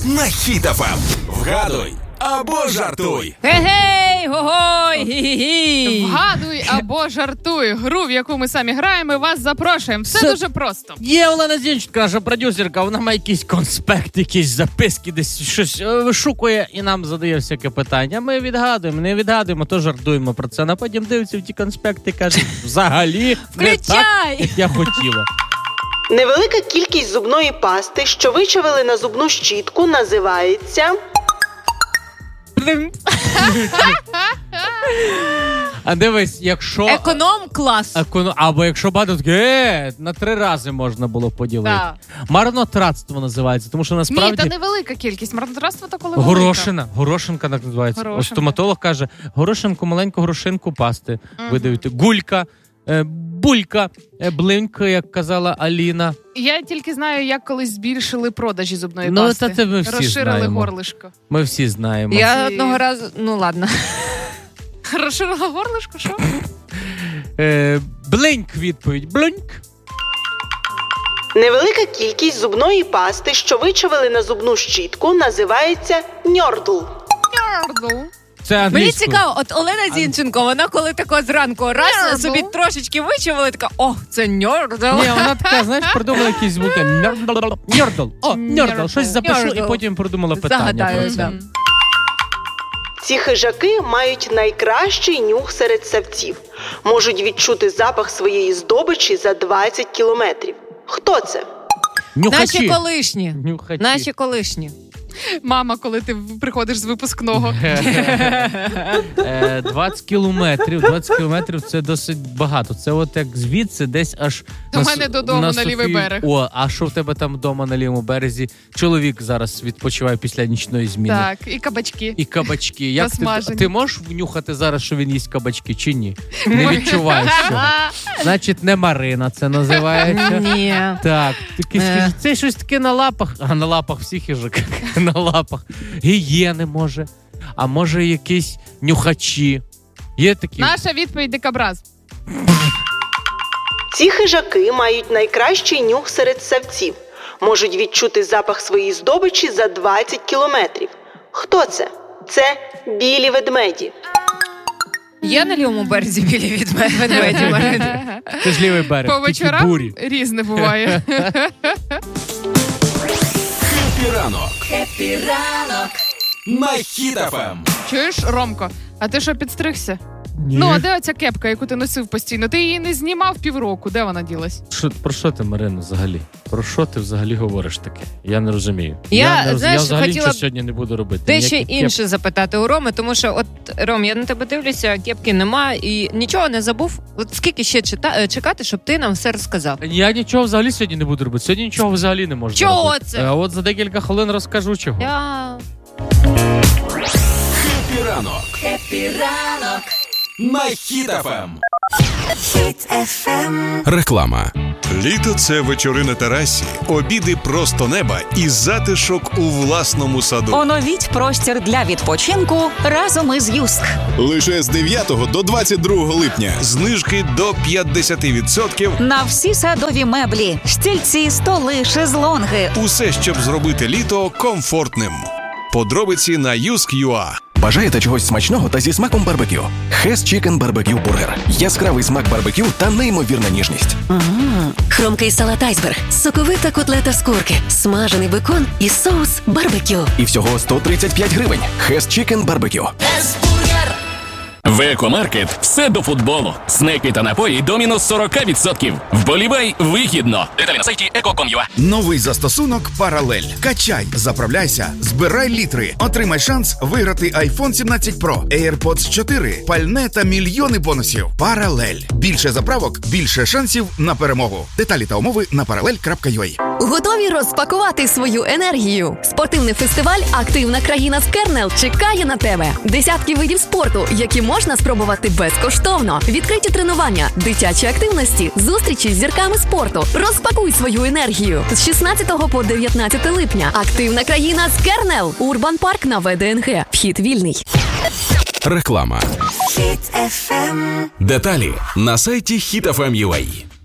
на Хіт ФМ. Вгадуй або жартуй. Гей, гогой, гі-гі. Вгадуй або жартуй. Гру, в яку ми самі граємо, і вас запрошуємо. Все дуже просто. Є Олена Зінченко, наша продюсерка, вона має якийсь конспект, якісь записки, десь щось вишукує і нам задає всяке питання. Ми відгадуємо, не відгадуємо, то жартуємо про це. А потім дивиться в ті конспекти і каже, взагалі не так, як я хотіла. Невелика кількість зубної пасти, що вичавили на зубну щітку, називається... А дивись, якщо... Економ-клас. Або якщо багато таке, на 3 рази можна було поділити. Да. Марнотратство називається, тому що насправді... Ні, та невелика кількість. Марнотратство то коли велика. Горошинка так називається. Горошинка. Ось стоматолог каже, горошинку, маленьку горошинку пасти видають. Гулька, булька, блинька, як казала Аліна. Я тільки знаю, як колись збільшили продажі зубної Ну, пасти. це ми всі Розширили знаємо. горлишко. Ми всі знаємо. Я одного разу, ну ладно. Розширила горлишко, що? Блинк відповідь. Блинк. Невелика кількість зубної пасти, що вичавили на зубну щітку, називається ньордл. Це Мені англійською. цікаво, от Олена Зінченко, вона коли тако зранку раз собі трошечки вичавила, така, о, це ньордл. Ні, вона така, знаєш, придумала якісь звуки. Ньордл. О, ньордл. Щось запишу і потім придумала питання Загадаю, про це. да. Ці хижаки мають найкращий нюх серед савців. Можуть відчути запах своєї здобичі за 20 кілометрів. Хто це? Нюхачі. Наші колишні. Нюхачі. Наші колишні. Мама, коли ти приходиш з випускного. 20 кілометрів це досить багато. Це от як звідси десь аж До мене додому на лівий Софію. берег. О, а що в тебе там вдома на лівому березі? Чоловік зараз відпочиває після нічної зміни. Так, і кабачки. І кабачки. Як Посмажені. ти можеш внюхати зараз, що він їсть кабачки, чи ні? Не відчуваєш цього. Значить, не Марина це називається. Ні. Так, це щось таке на лапах. А на лапах всіх хижак. На лапах. Гієни може. А може якісь нюхачі. Є такі. Наша відповідь дикобраз. Ці хижаки мають найкращий нюх серед савців. Можуть відчути запах своєї здобичі за 20 кілометрів. Хто це? Це білі ведмеді. Є на лівому березі білі від ведмеді, Марина? Це ж лівий берег. По тільки вечорам бурі. різне буває. Хеппі ранок на Хіт ФМ. Чуєш, Ромко, а ти що, підстригся? Ні. Ну, а де оця кепка, яку ти носив постійно? Ти її не знімав півроку. Де вона ділась? Про що ти, Марина, взагалі? Про що ти взагалі говориш таке? Я не розумію. Я, знаєш, взагалі хотіла нічого сьогодні не буду робити. Дещо Ніяких інше запитати у Роми, тому що, от, Ром, я на тебе дивлюся, кепки нема і нічого не забув. От скільки ще чекати, щоб ти нам все розказав? Я нічого взагалі сьогодні не буду робити. Сьогодні нічого взагалі не можу Чого зробити. це? А от за декілька хвилин розкажу чого. Хеппі ранок на Хіт ФМ. Реклама. Літо – це вечори на терасі, обіди просто неба і затишок у власному саду. Оновіть простір для відпочинку разом із Юск. Лише з 9 до 22 липня. Знижки до 50%. На всі садові меблі, стільці, столи, шезлонги. Усе, щоб зробити літо комфортним. Подробиці на Юск.ua. Бажаєте чогось смачного та зі смаком барбекю? Хес Чікен Барбекю Бургер. Яскравий смак барбекю та неймовірна ніжність. Хрумкий салат айсберг, соковита котлета з курки, смажений бекон і соус барбекю. І всього 135 гривень. Хес Чікен Барбекю. В Екомаркет все до футболу. Снеки та напої до мінус 40%. Вболівай вигідно. Деталі на сайті eco.com.ua. Новий застосунок «Паралель». Качай, заправляйся, збирай літри. Отримай шанс виграти iPhone 17 Pro, AirPods 4, пальне та мільйони бонусів. «Паралель». Більше заправок, більше шансів на перемогу. Деталі та умови на parallel.ua. Готові розпакувати свою енергію? Спортивний фестиваль «Активна країна з Кернел» чекає на тебе. Десятки видів спорту, які можна спробувати безкоштовно. Відкриті тренування, дитячі активності, зустрічі з зірками спорту. Розпакуй свою енергію. З 16 по 19 липня. «Активна країна з Кернел». Урбан Парк на ВДНГ. Вхід вільний. Реклама. Деталі на сайті HitFM.ua.